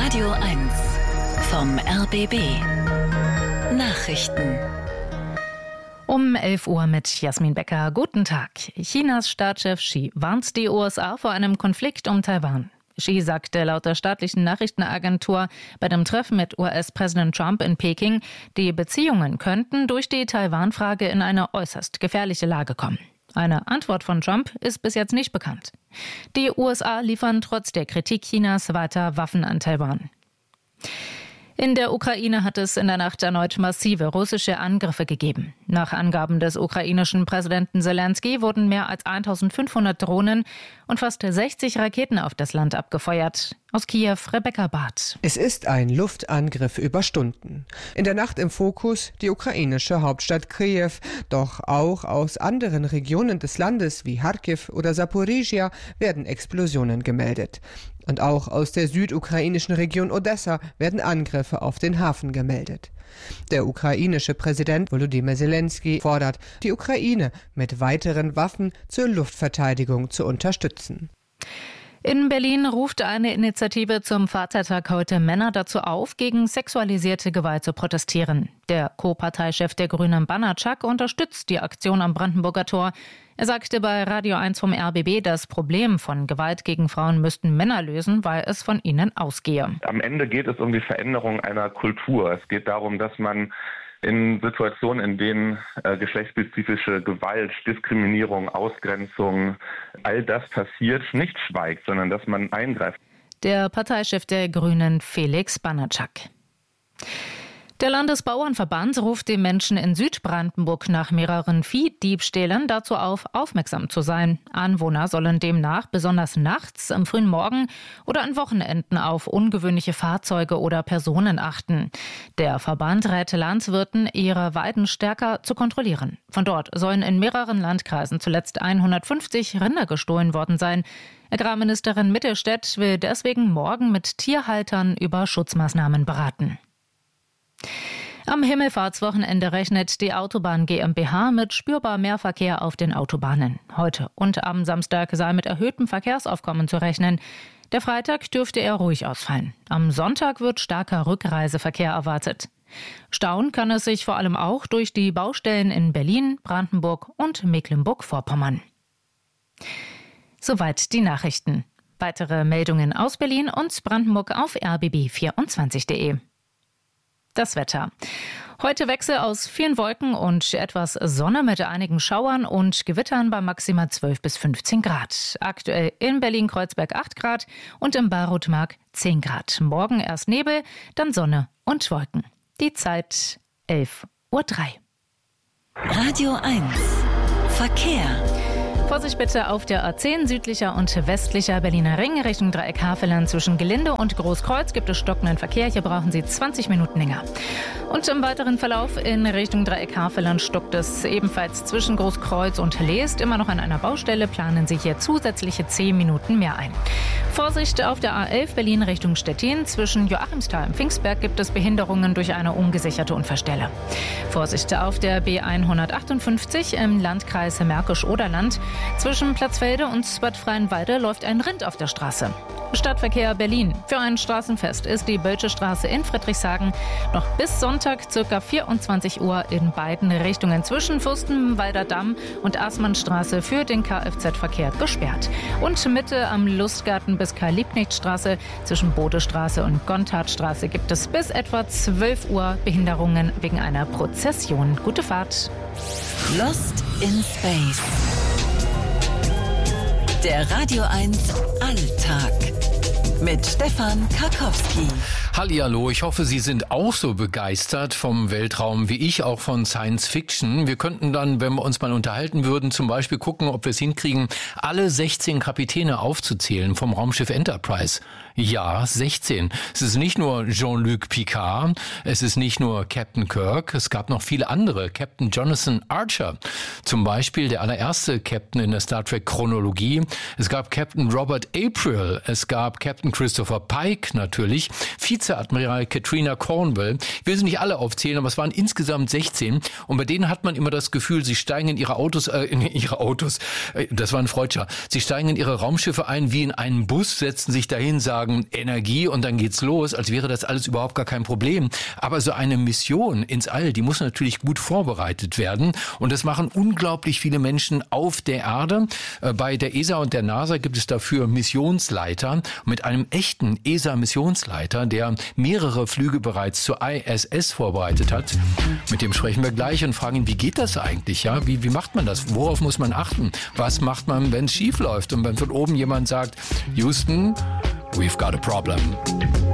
Radio 1 vom RBB Nachrichten. Um 11 Uhr mit Jasmin Becker. Guten Tag. Chinas Staatschef Xi warnt die USA vor einem Konflikt um Taiwan. Xi sagte laut der staatlichen Nachrichtenagentur bei dem Treffen mit US-Präsident Trump in Peking, die Beziehungen könnten durch die Taiwan-Frage in eine äußerst gefährliche Lage kommen. Eine Antwort von Trump ist bis jetzt nicht bekannt. Die USA liefern trotz der Kritik Chinas weiter Waffen an Taiwan. In der Ukraine hat es in der Nacht erneut massive russische Angriffe gegeben. Nach Angaben des ukrainischen Präsidenten Selenskyj wurden mehr als 1500 Drohnen und fast 60 Raketen auf das Land abgefeuert. Aus Kiew, Rebecca Barth. Es ist ein Luftangriff über Stunden. In der Nacht im Fokus die ukrainische Hauptstadt Kiew. Doch auch aus anderen Regionen des Landes wie Charkiw oder Saporizhia werden Explosionen gemeldet. Und auch aus der südukrainischen Region Odessa werden Angriffe auf den Hafen gemeldet. Der ukrainische Präsident Volodymyr Zelenskyj fordert, die Ukraine mit weiteren Waffen zur Luftverteidigung zu unterstützen. In Berlin ruft eine Initiative zum Vatertag heute Männer dazu auf, gegen sexualisierte Gewalt zu protestieren. Der Co-Parteichef der Grünen Banatschak unterstützt die Aktion am Brandenburger Tor. Er sagte bei Radio 1 vom RBB, das Problem von Gewalt gegen Frauen müssten Männer lösen, weil es von ihnen ausgehe. Am Ende geht es um die Veränderung einer Kultur. Es geht darum, dass man in Situationen, in denen geschlechtsspezifische Gewalt, Diskriminierung, Ausgrenzung, all das passiert, nicht schweigt, sondern dass man eingreift. Der Parteichef der Grünen, Felix Banatschak. Der Landesbauernverband ruft die Menschen in Südbrandenburg nach mehreren Viehdiebstählen dazu auf, aufmerksam zu sein. Anwohner sollen demnach besonders nachts, am frühen Morgen oder an Wochenenden auf ungewöhnliche Fahrzeuge oder Personen achten. Der Verband rät Landwirten, ihre Weiden stärker zu kontrollieren. Von dort sollen in mehreren Landkreisen zuletzt 150 Rinder gestohlen worden sein. Agrarministerin Mittelstädt will deswegen morgen mit Tierhaltern über Schutzmaßnahmen beraten. Am Himmelfahrtswochenende rechnet die Autobahn GmbH mit spürbar mehr Verkehr auf den Autobahnen. Heute und am Samstag sei mit erhöhtem Verkehrsaufkommen zu rechnen. Der Freitag dürfte eher ruhig ausfallen. Am Sonntag wird starker Rückreiseverkehr erwartet. Stauen kann es sich vor allem auch durch die Baustellen in Berlin, Brandenburg und Mecklenburg-Vorpommern. Soweit die Nachrichten. Weitere Meldungen aus Berlin und Brandenburg auf rbb24.de. Das Wetter. Heute Wechsel aus vielen Wolken und etwas Sonne mit einigen Schauern und Gewittern bei maximal 12 bis 15 Grad. Aktuell in Berlin-Kreuzberg 8 Grad und im Bayreuth-Mark 10 Grad. Morgen erst Nebel, dann Sonne und Wolken. Die Zeit 11:03 Uhr. Radio 1 Verkehr. Vorsicht bitte auf der A10 südlicher und westlicher Berliner Ring Richtung Dreieck Havelland. Zwischen Gelinde und Großkreuz gibt es stockenden Verkehr. Hier brauchen Sie 20 Minuten länger. Und im weiteren Verlauf in Richtung Dreieck Havelland stockt es ebenfalls zwischen Großkreuz und Leest. Immer noch an einer Baustelle planen Sie hier zusätzliche 10 Minuten mehr ein. Vorsicht auf der A11 Berlin Richtung Stettin. Zwischen Joachimsthal und Pfingstberg gibt es Behinderungen durch eine ungesicherte Unfallstelle. Vorsicht auf der B158 im Landkreis Märkisch-Oderland. Zwischen Platzfelde und Bad Freienwalde läuft ein Rind auf der Straße. Stadtverkehr Berlin. Für ein Straßenfest ist die Bölsche Straße in Friedrichshagen noch bis Sonntag ca. 24 Uhr in beiden Richtungen zwischen Fürstenwalder Damm und Aßmannstraße für den Kfz-Verkehr gesperrt. Und Mitte am Lustgarten bis Karl-Liebknecht-Straße zwischen Bodestraße und Gontardstraße gibt es bis etwa 12 Uhr Behinderungen wegen einer Prozession. Gute Fahrt. Lost in Space. Der Radio 1 Alltag mit Stefan Karkowski. Hallihallo, ich hoffe, Sie sind auch so begeistert vom Weltraum wie ich, auch von Science Fiction. Wir könnten dann, wenn wir uns mal unterhalten würden, zum Beispiel gucken, ob wir es hinkriegen, alle 16 Kapitäne aufzuzählen vom Raumschiff Enterprise. Ja, 16. Es ist nicht nur Jean-Luc Picard, es ist nicht nur Captain Kirk, es gab noch viele andere. Captain Jonathan Archer, zum Beispiel der allererste Captain in der Star Trek Chronologie. Es gab Captain Robert April, es gab Captain Christopher Pike natürlich, Vizeadmiral Katrina Cornwell. Ich will sie nicht alle aufzählen, aber es waren insgesamt 16. Und bei denen hat man immer das Gefühl, sie steigen in ihre Autos, das war ein Freudscher, sie steigen in ihre Raumschiffe ein wie in einen Bus, setzen sich dahin, sagen Energie und dann geht's los, als wäre das alles überhaupt gar kein Problem. Aber so eine Mission ins All, die muss natürlich gut vorbereitet werden. Und das machen unglaublich viele Menschen auf der Erde. Bei der ESA und der NASA gibt es dafür Missionsleiter. Mit einem echten ESA-Missionsleiter, der mehrere Flüge bereits zur ISS vorbereitet hat. Mit dem sprechen wir gleich und fragen ihn, wie geht das eigentlich? Ja? Wie macht man das? Worauf muss man achten? Was macht man, wenn es schief läuft? Und wenn von oben jemand sagt, Houston, we've got a problem.